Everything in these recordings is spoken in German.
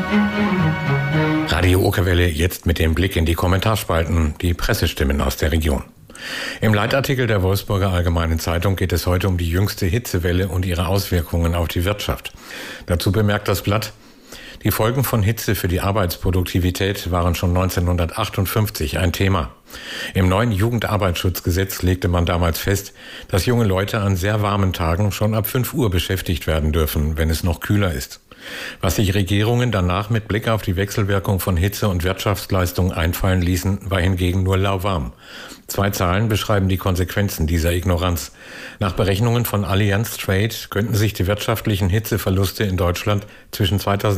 Radio Okerwelle jetzt mit dem Blick in die Kommentarspalten, die Pressestimmen aus der Region. Im Leitartikel der Wolfsburger Allgemeinen Zeitung geht es heute um die jüngste Hitzewelle und ihre Auswirkungen auf die Wirtschaft. Dazu bemerkt das Blatt: Die Folgen von Hitze für die Arbeitsproduktivität waren schon 1958 ein Thema. Im neuen Jugendarbeitsschutzgesetz legte man damals fest, dass junge Leute an sehr warmen Tagen schon ab 5 Uhr beschäftigt werden dürfen, wenn es noch kühler ist. Was sich Regierungen danach mit Blick auf die Wechselwirkung von Hitze und Wirtschaftsleistung einfallen ließen, war hingegen nur lauwarm. 2 Zahlen beschreiben die Konsequenzen dieser Ignoranz. Nach Berechnungen von Allianz Trade könnten sich die wirtschaftlichen Hitzeverluste in Deutschland zwischen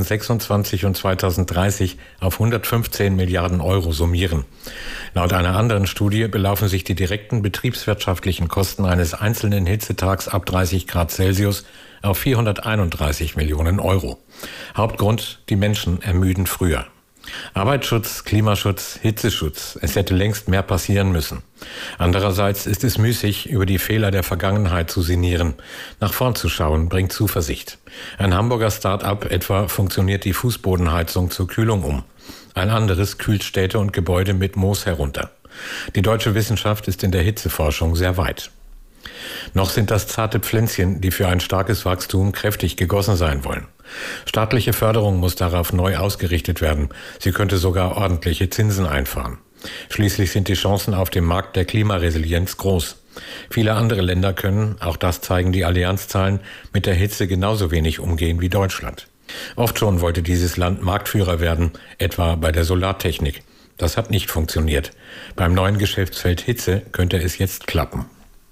2026 und 2030 auf 115 Milliarden Euro summieren. Laut einer anderen Studie belaufen sich die direkten betriebswirtschaftlichen Kosten eines einzelnen Hitzetags ab 30 Grad Celsius auf 431 Millionen Euro. Hauptgrund: die Menschen ermüden früher. Arbeitsschutz, Klimaschutz, Hitzeschutz. Es hätte längst mehr passieren müssen. Andererseits ist es müßig, über die Fehler der Vergangenheit zu sinnieren. Nach vorn zu schauen bringt Zuversicht. Ein Hamburger Start-up etwa funktioniert die Fußbodenheizung zur Kühlung um. Ein anderes kühlt Städte und Gebäude mit Moos herunter. Die deutsche Wissenschaft ist in der Hitzeforschung sehr weit. Noch sind das zarte Pflänzchen, die für ein starkes Wachstum kräftig gegossen sein wollen. Staatliche Förderung muss darauf neu ausgerichtet werden. Sie könnte sogar ordentliche Zinsen einfahren. Schließlich sind die Chancen auf dem Markt der Klimaresilienz groß. Viele andere Länder können, auch das zeigen die Allianzzahlen, mit der Hitze genauso wenig umgehen wie Deutschland. Oft schon wollte dieses Land Marktführer werden, etwa bei der Solartechnik. Das hat nicht funktioniert. Beim neuen Geschäftsfeld Hitze könnte es jetzt klappen.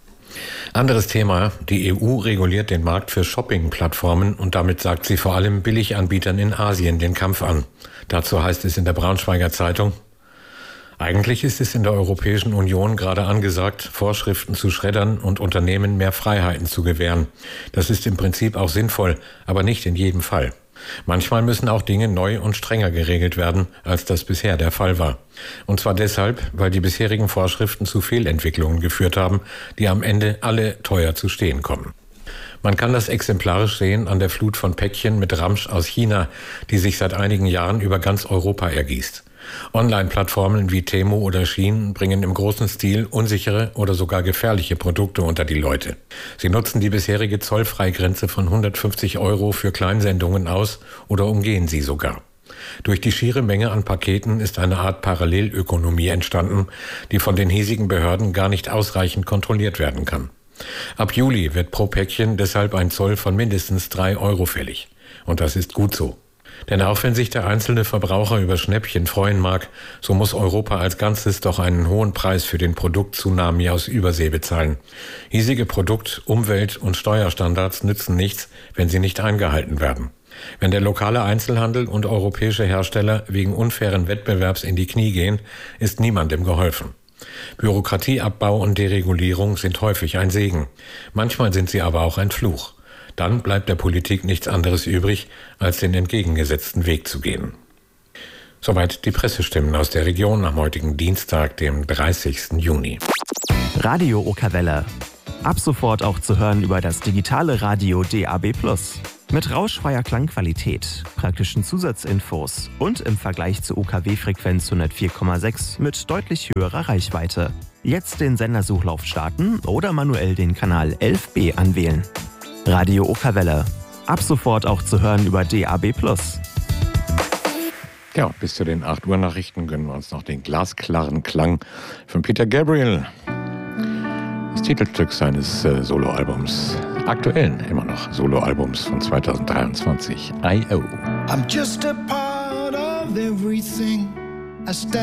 Anderes Thema: Die EU reguliert den Markt für Shopping-Plattformen und damit sagt sie vor allem Billiganbietern in Asien den Kampf an. Dazu heißt es in der Braunschweiger Zeitung: Eigentlich ist es in der Europäischen Union gerade angesagt, Vorschriften zu schreddern und Unternehmen mehr Freiheiten zu gewähren. Das ist im Prinzip auch sinnvoll, aber nicht in jedem Fall. Manchmal müssen auch Dinge neu und strenger geregelt werden, als das bisher der Fall war. Und zwar deshalb, weil die bisherigen Vorschriften zu Fehlentwicklungen geführt haben, die am Ende alle teuer zu stehen kommen. Man kann das exemplarisch sehen an der Flut von Päckchen mit Ramsch aus China, die sich seit einigen Jahren über ganz Europa ergießt. Online-Plattformen wie Temu oder Shein bringen im großen Stil unsichere oder sogar gefährliche Produkte unter die Leute. Sie nutzen die bisherige Zollfreigrenze von 150 € für Kleinsendungen aus oder umgehen sie sogar. Durch die schiere Menge an Paketen ist eine Art Parallelökonomie entstanden, die von den hiesigen Behörden gar nicht ausreichend kontrolliert werden kann. Ab Juli wird pro Päckchen deshalb ein Zoll von mindestens 3 € fällig. Und das ist gut so. Denn auch wenn sich der einzelne Verbraucher über Schnäppchen freuen mag, so muss Europa als Ganzes doch einen hohen Preis für den Produkt-Tsunami aus Übersee bezahlen. Hiesige Produkt-, Umwelt- und Steuerstandards nützen nichts, wenn sie nicht eingehalten werden. Wenn der lokale Einzelhandel und europäische Hersteller wegen unfairen Wettbewerbs in die Knie gehen, ist niemandem geholfen. Bürokratieabbau und Deregulierung sind häufig ein Segen. Manchmal sind sie aber auch ein Fluch. Dann bleibt der Politik nichts anderes übrig, als den entgegengesetzten Weg zu gehen. Soweit die Pressestimmen aus der Region am heutigen Dienstag, dem 30. Juni. Radio Okerwelle. Ab sofort auch zu hören über das digitale Radio DAB+. Mit rauschfreier Klangqualität, praktischen Zusatzinfos und im Vergleich zur UKW-Frequenz 104,6 mit deutlich höherer Reichweite. Jetzt den Sendersuchlauf starten oder manuell den Kanal 11b anwählen. Radio Okerwelle. Ab sofort auch zu hören über DAB+. Ja, bis zu den 8 Uhr Nachrichten gönnen wir uns noch den glasklaren Klang von Peter Gabriel. Das Titelstück seines Soloalbums, aktuellen immer noch Soloalbums von 2023, I.O. I'm just a part of everything.